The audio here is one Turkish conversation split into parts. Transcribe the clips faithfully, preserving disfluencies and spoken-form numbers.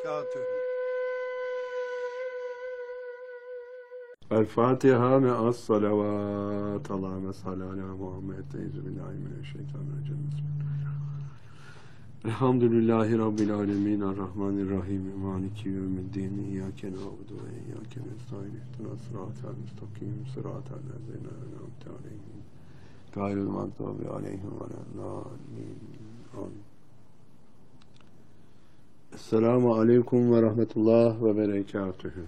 berekatühü. El Fatiha me'as salavat. Allahümme salli ala Muhammed. Euzubillahimineşşeytanirracim. Elhamdülillahi Rabbil alemin. Errahmanirrahim. Maliki yevmiddin. İyyâke na'budu ve iyyâke nestaîn. İhdinas sıratal müstakîm. Sıratal lezîne en'amte aleyhim. Gayril mağdûbi aleyhim veleddâllîn. Amin. Esselamu aleyküm ve rahmetullah ve berekatühü.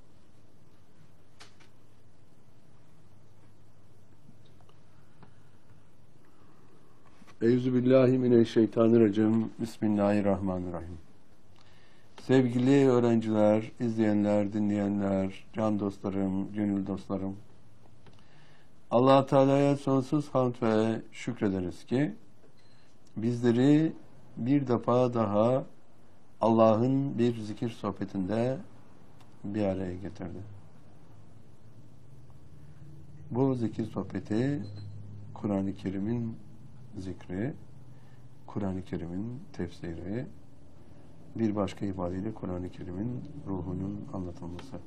Euzubillahimineşşeytanirracim. Bismillahirrahmanirrahim. Sevgili öğrenciler, izleyenler, dinleyenler, can dostlarım, gönül dostlarım. Allah-u Teala'ya sonsuz hamd ve şükrederiz ki bizleri bir defa daha Allah'ın bir zikir sohbetinde bir araya getirdi. Bu zikir sohbeti Kur'an-ı Kerim'in zikri, Kur'an-ı Kerim'in tefsiri, bir başka ifadeyle Kur'an-ı Kerim'in ruhunun anlatılması.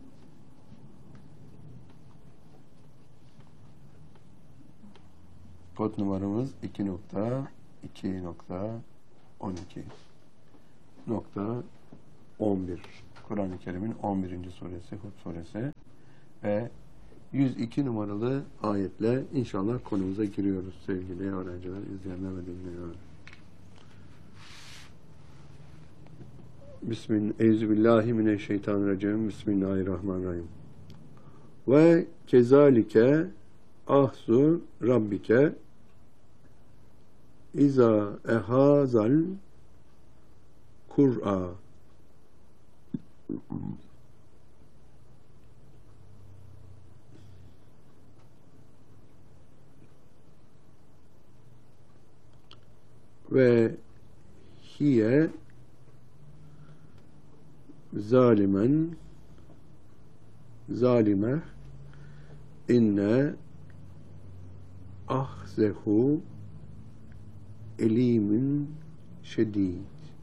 Kod numaramız iki nokta iki nokta on iki nokta on bir. Kur'an-ı Kerim'in on birinci suresi, Hud suresi ve yüz iki numaralı ayetle inşallah konumuza giriyoruz sevgili öğrenciler, izleyenler ve dinleyenler. Bismillahirrahmanirrahim. Bismillahirrahmanirrahim. Ve kezalike ahzu rabbike iza ehazal kur'a ve hiye zalimen zalime inne ahzehu elimin şedid.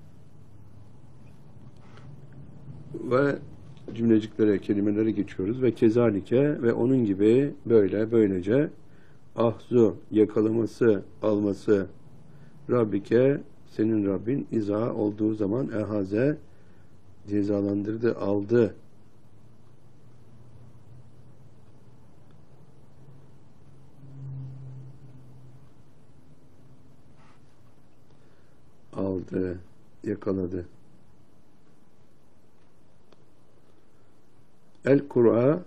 Ve cümleciklere, kelimelere geçiyoruz. Ve kezalike ve onun gibi böyle, böylece ahzu, yakalaması, alması Rabbike, senin Rabbin iza olduğu zaman ehaze cezalandırdı, aldı. Aldı, yakaladı. El-Kur'a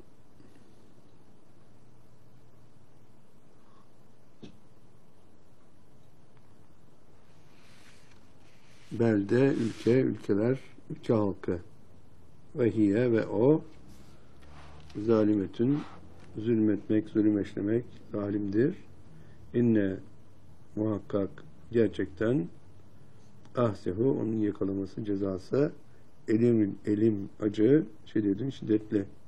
belde, ülke, ülkeler, ülke halkı. Ve hiye ve o zalimetün, zulmetmek, zulüm işlemek zalimdir. İnne muhakkak gerçekten ahsehu, onun yakalaması, cezası elim, elim acı, şiddetli, şiddetli.